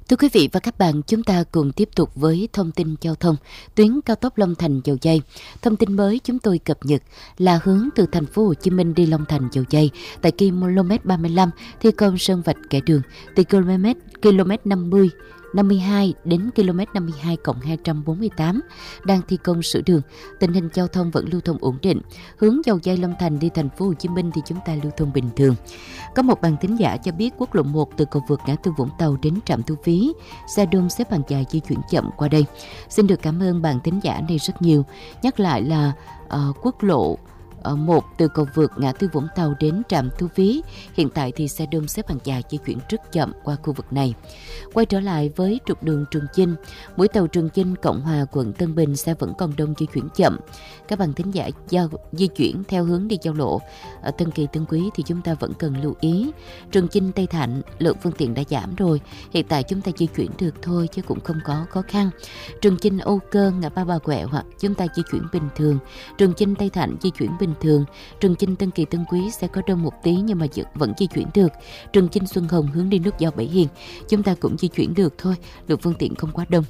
Thưa quý vị và các bạn, chúng ta cùng tiếp tục với thông tin giao thông tuyến cao tốc Long Thành - Dầu Giây. Thông tin mới chúng tôi cập nhật là hướng từ thành phố Hồ Chí Minh đi Long Thành - Dầu Giây tại km 35 thi công sơn vạch kẻ đường từ km 52 đến km 52+248 đang thi công sửa đường. Tình hình giao thông vẫn lưu thông ổn định. Hướng Dầu Giây Long Thành đi thành phố Hồ Chí Minh thì chúng ta lưu thông bình thường. Có một bạn thính giả cho biết quốc lộ 1 từ cầu vượt ngã tư Vũng Tàu đến trạm thu phí, xe đông xếp hàng dài di chuyển chậm qua đây. Xin được cảm ơn bạn thính giả này rất nhiều. Nhắc lại là quốc lộ 1 từ cầu vượt ngã tư Vũng Tàu đến trạm thu phí, hiện tại thì xe đông xếp hàng dài di chuyển rất chậm qua khu vực này. Quay trở lại với trục đường Trường Chinh, mũi tàu Trường Chinh Cộng Hòa quận Tân Bình xe vẫn còn đông di chuyển chậm. Các bạn thính giả di chuyển theo hướng đi giao lộ ở Tân Kỳ Tân Quý thì chúng ta vẫn cần lưu ý. Trường Chinh Tây Thạnh lượng phương tiện đã giảm rồi, hiện tại chúng ta di chuyển được thôi chứ cũng không có khó khăn. Trường Chinh Âu Cơ ngã ba Bà Quẹo hoặc chúng ta di chuyển bình thường. Trường Chinh Tây Thạnh di chuyển bình thường. Trường Chinh Tân Kỳ Tân Quý sẽ có đông một tí nhưng mà vẫn di chuyển được. Trường Chinh Xuân Hồng hướng đi nút giao Bảy Hiền chúng ta cũng di chuyển được thôi, lượng phương tiện không quá đông.